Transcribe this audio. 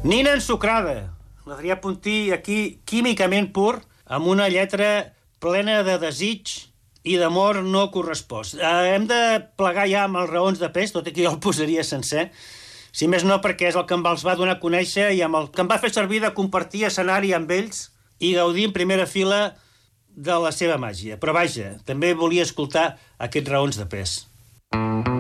Nina ensucrada. L'Adrià Puntí aquí químicament pur, amb una lletra plena de desig i d'amor no correspost. Hem de plegar ja amb els raons de pes, tot i que jo el posaria sencer, si més no perquè és el que els va donar a conèixer i amb el que em va fer servir de compartir escenari amb ells i gaudir en primera fila de la seva màgia. Però vaja, també volia escoltar aquests raons de pes.